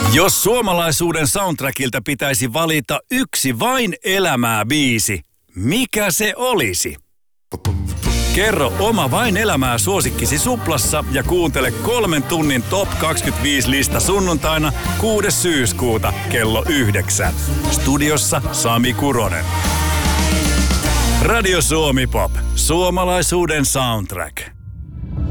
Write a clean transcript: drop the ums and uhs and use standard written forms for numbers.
Jos suomalaisuuden soundtrackilta pitäisi valita yksi vain elämää biisi, mikä se olisi? Kerro oma vain elämää suosikkisi Suplassa ja kuuntele 3 tunnin Top 25-lista sunnuntaina 6. syyskuuta kello 9. Studiossa Sami Kuronen. Radio Suomi Pop. Suomalaisuuden soundtrack.